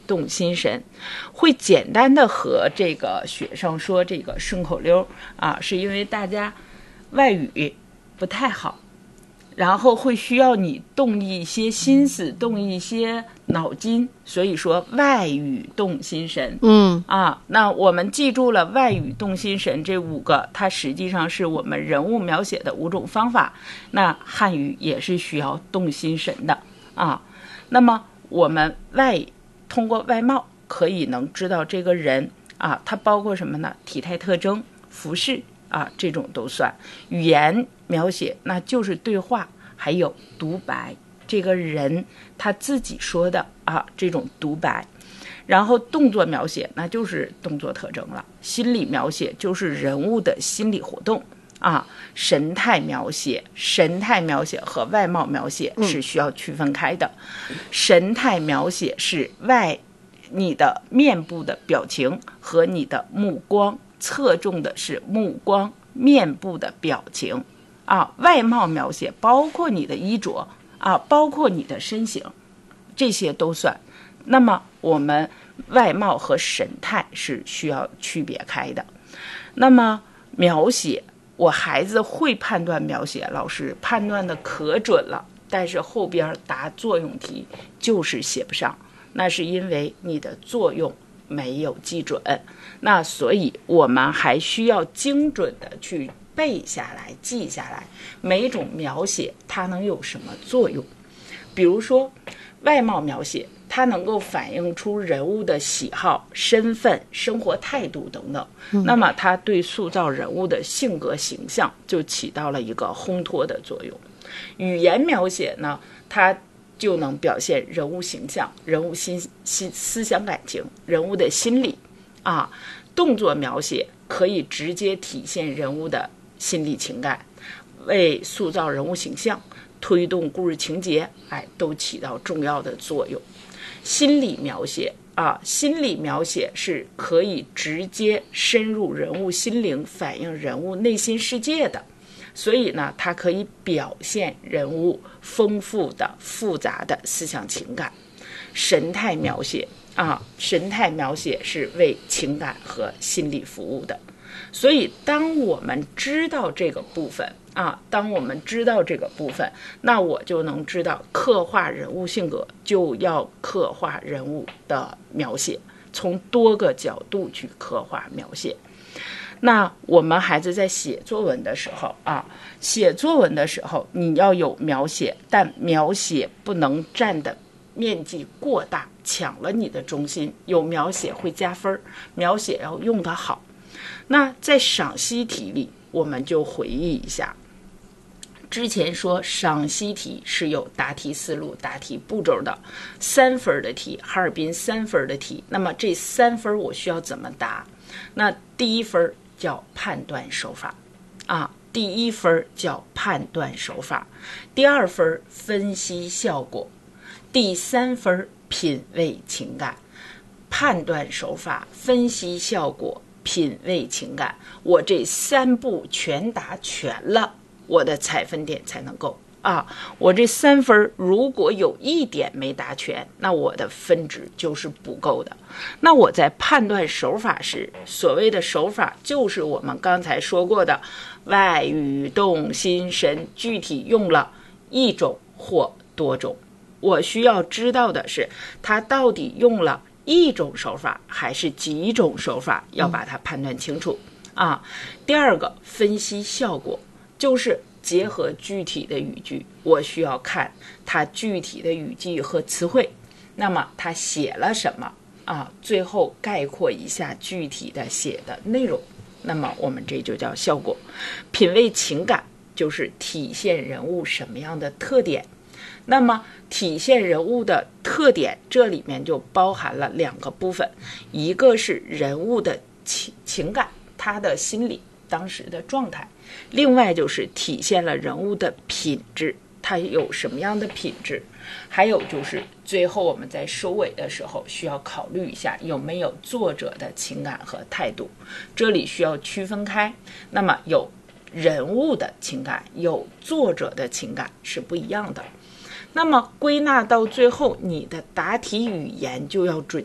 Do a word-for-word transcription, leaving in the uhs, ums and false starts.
动心神，会简单的和这个学生说这个顺口溜啊，是因为大家外语不太好，然后会需要你动一些心思，动一些脑筋，所以说外语动心神。 嗯啊，那我们记住了外语动心神这五个，它实际上是我们人物描写的五种方法。那汉语也是需要动心神的啊。那么我们外通过外貌可以能知道这个人啊，它包括什么呢？体态特征、服饰啊，这种都算。语言描写那就是对话，还有独白，这个人他自己说的啊，这种独白。然后动作描写那就是动作特征了，心理描写就是人物的心理活动啊，神态描写，神态描写和外貌描写是需要区分开的。嗯、神态描写是外你的面部的表情和你的目光，侧重的是目光、面部的表情啊。外貌描写包括你的衣着啊，包括你的身形，这些都算。那么我们外貌和神态是需要区别开的。那么描写，我孩子会判断描写，老师判断的可准了，但是后边答作用题就是写不上，那是因为你的作用没有记准。那所以我们还需要精准的去背下来、记下来每种描写它能有什么作用。比如说外貌描写，它能够反映出人物的喜好、身份、生活态度等等、嗯、那么它对塑造人物的性格形象就起到了一个烘托的作用。语言描写呢，它就能表现人物形象、人物心心思想感情、人物的心理啊。动作描写可以直接体现人物的心理情感，为塑造人物形象、推动故事情节，哎，都起到重要的作用。心理描写啊，心理描写是可以直接深入人物心灵，反映人物内心世界的，所以呢，它可以表现人物丰富的、复杂的思想情感。神态描写啊，神态描写是为情感和心理服务的。所以当我们知道这个部分啊，当我们知道这个部分，那我就能知道刻画人物性格就要刻画人物的描写，从多个角度去刻画描写。那我们孩子在写作文的时候啊，写作文的时候你要有描写，但描写不能占的面积过大，抢了你的中心。有描写会加分，描写要用得好。那在赏析题里，我们就回忆一下，之前说赏析题是有答题思路、答题步骤的，三分的题，哈尔滨三分的题。那么这三分我需要怎么答？那第一分叫判断手法啊，第一分叫判断手法，第二分分析效果，第三分品味情感。判断手法、分析效果、品味情感，我这三步全答全了，我的采分点才能够啊。我这三分如果有一点没答全，那我的分值就是不够的。那我在判断手法时，所谓的手法就是我们刚才说过的外语动心神，具体用了一种或多种。我需要知道的是，它到底用了一种手法还是几种手法，要把它判断清楚、嗯、啊。第二个分析效果，就是结合具体的语句，我需要看它具体的语句和词汇，那么它写了什么啊？最后概括一下具体的写的内容，那么我们这就叫效果。品味情感就是体现人物什么样的特点。那么体现人物的特点，这里面就包含了两个部分，一个是人物的情情感，他的心理当时的状态，另外就是体现了人物的品质，他有什么样的品质，还有就是最后我们在收尾的时候需要考虑一下有没有作者的情感和态度，这里需要区分开。那么有人物的情感，有作者的情感是不一样的。那么归纳到最后，你的答题语言就要准